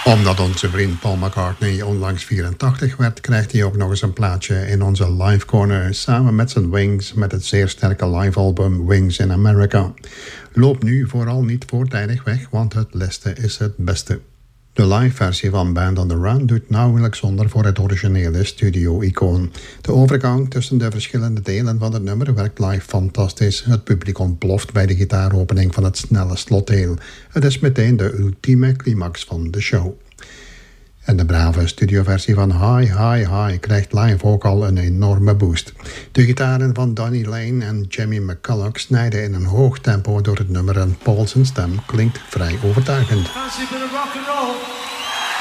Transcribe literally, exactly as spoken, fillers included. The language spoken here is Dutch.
Omdat onze vriend Paul McCartney onlangs vierentachtig werd, krijgt hij ook nog eens een plaatje in onze Live Corner samen met zijn Wings met het zeer sterke live-album Wings in America. Loop nu vooral niet voortijdig weg, want het leste is het beste. De live-versie van Band on the Run doet nauwelijks onder voor het originele studio-icoon. De overgang tussen de verschillende delen van het nummer werkt live fantastisch. Het publiek ontploft bij de gitaaropening van het snelle slotdeel. Het is meteen de ultieme climax van de show. En de brave studioversie van High, High, High krijgt live ook al een enorme boost. De gitaren van Donnie Lane en Jimmy McCulloch snijden in een hoog tempo door het nummer en Paul's stem klinkt vrij overtuigend. Fancy a bit of rock and roll.